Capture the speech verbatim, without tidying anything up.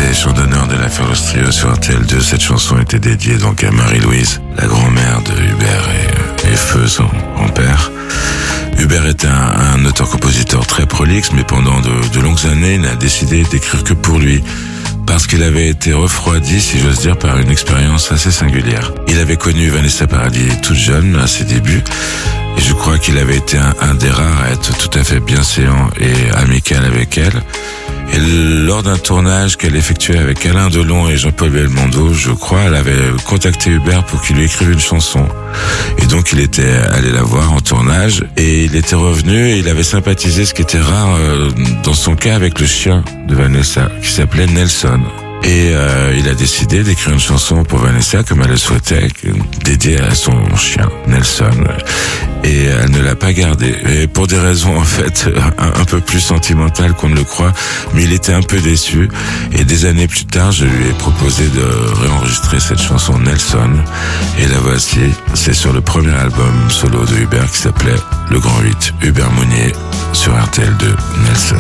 était chant d'honneur de la Ferros Trio sur R T L deux. Cette chanson était dédiée donc à Marie-Louise, la grand-mère de Hubert et, et Feu, son grand-père. Hubert était un, un auteur-compositeur très prolixe, mais pendant de, de longues années, il a décidé d'écrire que pour lui, parce qu'il avait été refroidi, si j'ose dire, par une expérience assez singulière. Il avait connu Vanessa Paradis toute jeune, à ses débuts, et je crois qu'il avait été un, un des rares à être tout à fait bienséant et amical avec elle. Et lors d'un tournage qu'elle effectuait avec Alain Delon et Jean-Paul Belmondo, je crois, elle avait contacté Hubert pour qu'il lui écrive une chanson. Et donc il était allé la voir en tournage et il était revenu et il avait sympathisé, ce qui était rare euh, dans son cas, avec le chien de Vanessa, qui s'appelait Nelson. Et euh, il a décidé d'écrire une chanson pour Vanessa comme elle le souhaitait, dédiée à son chien Nelson. Et elle ne l'a pas gardé. Et pour des raisons en fait un, un peu plus sentimentales qu'on ne le croit, mais il était un peu déçu. Et des années plus tard, je lui ai proposé de réenregistrer cette chanson Nelson. Et la voici. C'est sur le premier album solo de Hubert qui s'appelait Le Grand huit. Hubert Mounier sur R T L deux, Nelson.